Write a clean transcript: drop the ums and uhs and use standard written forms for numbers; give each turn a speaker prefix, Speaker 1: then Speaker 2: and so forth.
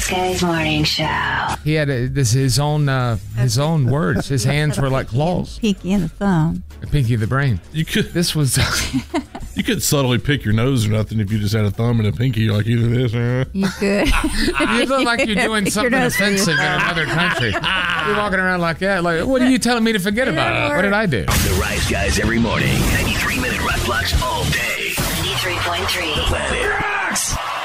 Speaker 1: Guys Morning Show.
Speaker 2: He had his own words. His hands were like claws.
Speaker 3: Pinky and the thumb.
Speaker 2: The pinky of the brain.
Speaker 4: You could
Speaker 5: You could subtly pick your nose or nothing if you just had a thumb and a pinky, like either this or
Speaker 3: You could.
Speaker 2: You look like you're doing something offensive in another country. You're walking around like that. Like, what are you telling me to forget about? What did I do?
Speaker 6: The Rise Guys every morning. 93-minute rock blocks all day.
Speaker 1: 93.3.
Speaker 6: Planet Rocks.